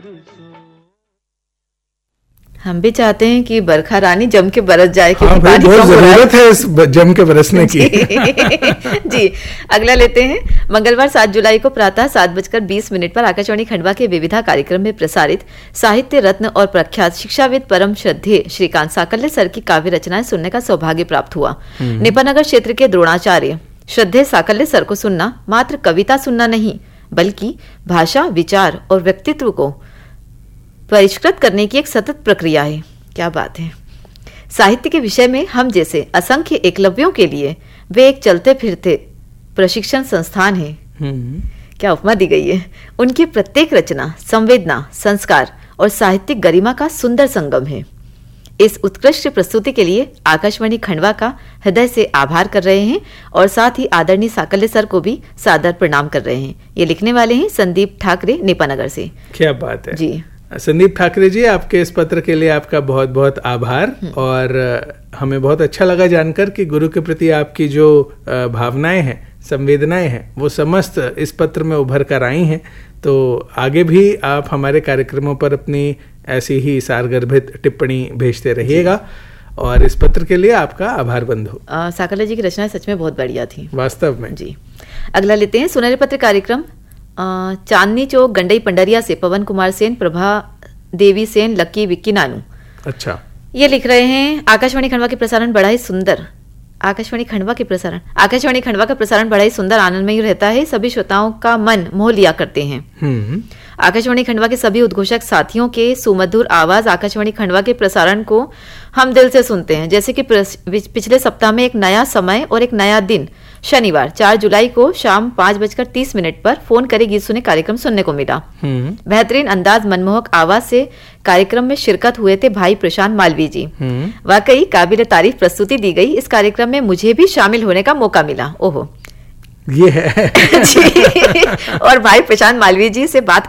हम भी चाहते हैं कि बरखा रानी जम के बरस जाए, क्योंकि हाँ भाई, बहुत जरूरत है इस जम के बरसने की। जी, अगला लेते हैं। मंगलवार 7 जुलाई को प्रातः 7:20 पर आकाशवाणी खंडवा के विविधा कार्यक्रम में प्रसारित साहित्य रत्न और प्रख्यात शिक्षाविद परम श्रद्धेय श्रीकांत साकल्य सर की काव्य रचनाएं सुनने का सौभाग्य प्राप्त हुआ। नेपानगर क्षेत्र के द्रोणाचार्य श्रद्धेय साकल्य सर को सुनना मात्र कविता सुनना नहीं, बल्कि भाषा, विचार और व्यक्तित्व को परिष्कृत करने की एक सतत प्रक्रिया है। क्या बात है। साहित्य के विषय में हम जैसे असंख्य एकलव्यों के लिए वे एक चलते फिरते प्रशिक्षण संस्थान है। क्या उपमा दी गई है। उनकी प्रत्येक रचना संवेदना, संस्कार और साहित्यिक गरिमा का सुंदर संगम है। इस उत्कृष्ट प्रस्तुति के लिए आकाशवाणी खंडवा का हृदय से आभार कर रहे हैं और साथ ही आदरणीय साकल्य सर को भी सादर प्रणाम कर रहे हैं। ये लिखने वाले हैं संदीप ठाकरे, नेपानगर से। क्या बात है जी। संदीप ठाकरे जी, आपके इस पत्र के लिए आपका बहुत बहुत आभार। और हमें बहुत अच्छा लगा जानकर कि गुरु के प्रति आपकी जो भावनाएं हैं, संवेदनाएं हैं, वो समस्त इस पत्र में उभर कर आई हैं। तो आगे भी आप हमारे कार्यक्रमों पर अपनी ऐसी ही सारगर्भित टिप्पणी भेजते रहिएगा और इस पत्र के लिए आपका आभार बंधु। साकल्य जी की रचनाएं सच में बहुत बढ़िया थी, वास्तव में। जी। अगला लेते हैं। सुनहरे पत्र कार्यक्रम चांदनी चौक गंडई पंडरिया से पवन कुमार सेन, प्रभा देवी सेन, लक्की विक्की नानू। अच्छा। ये लिख रहे हैं, आकाशवाणी खंडवा के प्रसारण बड़ा ही सुंदर। आकाशवाणी खंडवा का प्रसारण बड़ा ही सुंदर आनंदमय रहता है। सभी श्रोताओं का मन मोह लिया करते हैं। आकाशवाणी खंडवा के सभी उद्घोषक साथियों के सुमधुर आवाज आकाशवाणी खंडवा के प्रसारण को हम दिल से सुनते हैं। जैसे कि पिछले सप्ताह में एक नया समय और एक नया दिन, शनिवार 4 जुलाई को शाम 5:30 पर फोन करे गीत सुने कार्यक्रम सुनने को मिला। बेहतरीन अंदाज, मनमोहक आवाज से कार्यक्रम में शिरकत हुए थे भाई प्रशांत मालवीय जी। वाकई काबिल तारीफ प्रस्तुति दी गई। इस कार्यक्रम में मुझे भी शामिल होने का मौका मिला। ओहो, ये है। जी। और भाई प्रशांत मालवीय जी से बात